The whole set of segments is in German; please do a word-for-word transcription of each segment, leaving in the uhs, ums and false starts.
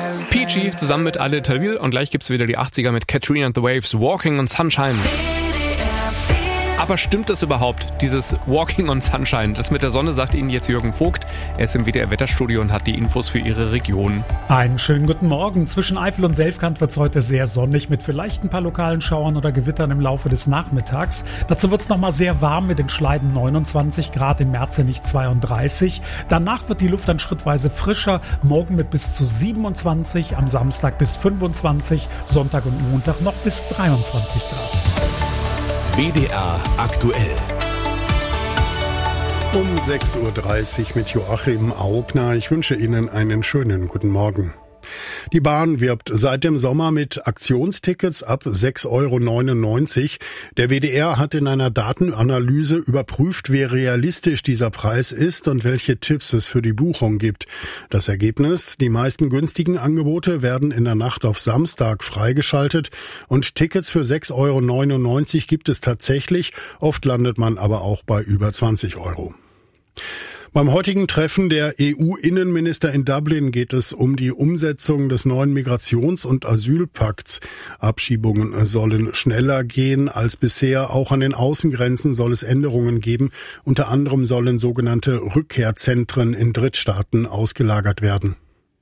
Peachy zusammen mit Ale Tawil und gleich gibt's wieder die achtziger mit Katrina and the Waves, Walking on Sunshine. Aber stimmt das überhaupt, dieses Walking on Sunshine? Das mit der Sonne sagt Ihnen jetzt Jürgen Vogt. Er ist im W D R-Wetterstudio und hat die Infos für Ihre Region. Einen schönen guten Morgen. Zwischen Eifel und Selfkant wird es heute sehr sonnig mit vielleicht ein paar lokalen Schauern oder Gewittern im Laufe des Nachmittags. Dazu wird es nochmal sehr warm mit den Schleiden neunundzwanzig Grad, im Merzenich zweiunddreißig. Danach wird die Luft dann schrittweise frischer, morgen mit bis zu siebenundzwanzig, am Samstag bis fünfundzwanzig, Sonntag und Montag noch bis dreiundzwanzig Grad. W D R aktuell. Um sechs Uhr dreißig mit Joachim Augner. Ich wünsche Ihnen einen schönen guten Morgen. Die Bahn wirbt seit dem Sommer mit Aktionstickets ab sechs Euro neunundneunzig. Der W D R hat in einer Datenanalyse überprüft, wie realistisch dieser Preis ist und welche Tipps es für die Buchung gibt. Das Ergebnis: Die meisten günstigen Angebote werden in der Nacht auf Samstag freigeschaltet und Tickets für sechs Euro neunundneunzig gibt es tatsächlich. Oft landet man aber auch bei über zwanzig Euro. Beim heutigen Treffen der E U-Innenminister in Dublin geht es um die Umsetzung des neuen Migrations- und Asylpakts. Abschiebungen sollen schneller gehen als bisher. Auch an den Außengrenzen soll es Änderungen geben. Unter anderem sollen sogenannte Rückkehrzentren in Drittstaaten ausgelagert werden.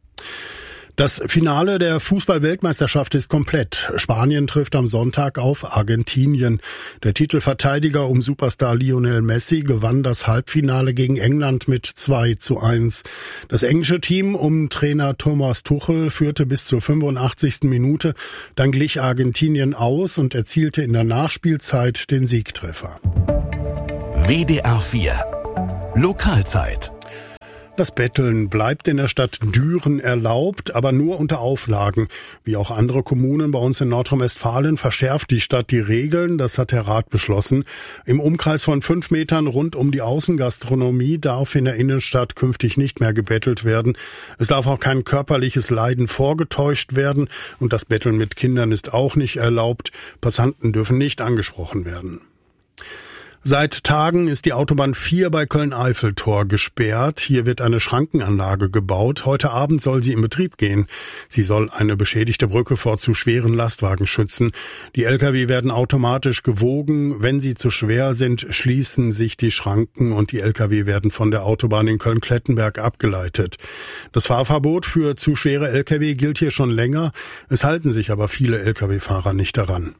Das Finale der Fußball-Weltmeisterschaft ist komplett. Spanien trifft am Sonntag auf Argentinien. Der Titelverteidiger um Superstar Lionel Messi gewann das Halbfinale gegen England mit zwei zu eins. Das englische Team um Trainer Thomas Tuchel führte bis zur fünfundachtzigsten Minute. Dann glich Argentinien aus und erzielte in der Nachspielzeit den Siegtreffer. W D R vier Lokalzeit. Das Betteln bleibt in der Stadt Düren erlaubt, aber nur unter Auflagen. Wie auch andere Kommunen bei uns in Nordrhein-Westfalen verschärft die Stadt die Regeln. Das hat der Rat beschlossen. Im Umkreis von fünf Metern rund um die Außengastronomie darf in der Innenstadt künftig nicht mehr gebettelt werden. Es darf auch kein körperliches Leiden vorgetäuscht werden. Und das Betteln mit Kindern ist auch nicht erlaubt. Passanten dürfen nicht angesprochen werden. Seit Tagen ist die Autobahn vier bei Köln-Eifel-Tor gesperrt. Hier wird eine Schrankenanlage gebaut. Heute Abend soll sie in Betrieb gehen. Sie soll eine beschädigte Brücke vor zu schweren Lastwagen schützen. Die L K W werden automatisch gewogen. Wenn sie zu schwer sind, schließen sich die Schranken und die L K W werden von der Autobahn in Köln-Klettenberg abgeleitet. Das Fahrverbot für zu schwere L K W gilt hier schon länger. Es halten sich aber viele L K W-Fahrer nicht daran.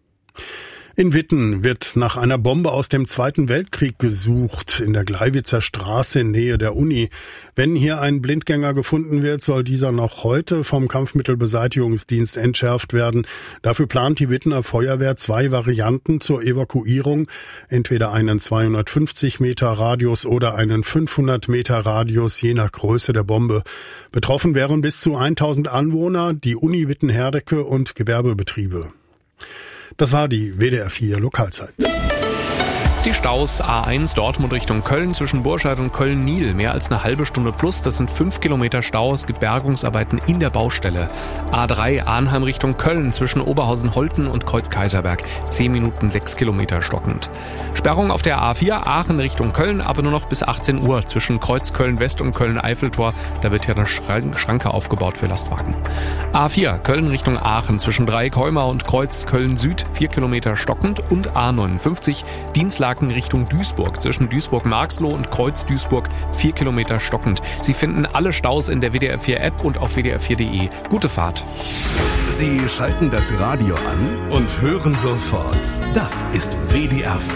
In Witten wird nach einer Bombe aus dem Zweiten Weltkrieg gesucht, in der Gleiwitzer Straße in Nähe der Uni. Wenn hier ein Blindgänger gefunden wird, soll dieser noch heute vom Kampfmittelbeseitigungsdienst entschärft werden. Dafür plant die Wittener Feuerwehr zwei Varianten zur Evakuierung, entweder einen zweihundertfünfzig Meter Radius oder einen fünfhundert Meter Radius, je nach Größe der Bombe. Betroffen wären bis zu tausend Anwohner, die Uni Witten-Herdecke und Gewerbebetriebe. Das war die W D R vier Lokalzeit. Die Staus A eins Dortmund Richtung Köln zwischen Burscheid und Köln-Niel. Mehr als eine halbe Stunde plus, das sind fünf Kilometer Stau. Es gibt Bergungsarbeiten in der Baustelle. A drei Arnheim Richtung Köln zwischen Oberhausen-Holten und Kreuz-Kaiserberg. zehn Minuten, sechs Kilometer stockend. Sperrung auf der A vier Aachen Richtung Köln, aber nur noch bis achtzehn Uhr zwischen Kreuz Köln-West und Köln-Eiffeltor. Da wird ja eine Schranke aufgebaut für Lastwagen. A vier Köln Richtung Aachen zwischen Dreieck-Heumar und Kreuz Köln-Süd, vier Kilometer stockend. Und A neunundfünfzig Dienstlaken Richtung Duisburg zwischen Duisburg-Marxloh und Kreuz-Duisburg, vier Kilometer stockend. Sie finden alle Staus in der W D R vier App und auf W D R vier Punkt de. Gute Fahrt. Sie schalten das Radio an und hören sofort. Das ist W D R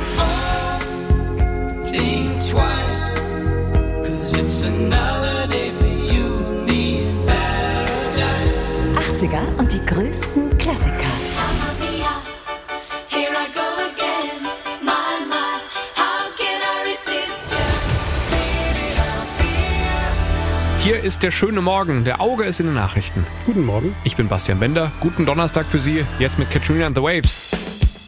vier. Think twice, 'cause it's another day for you and me in paradise. achtziger und die größten Klassiker. Hier ist der schöne Morgen. Der Auge ist in den Nachrichten. Guten Morgen. Ich bin Bastian Bender. Guten Donnerstag für Sie. Jetzt mit Katrina and the Waves.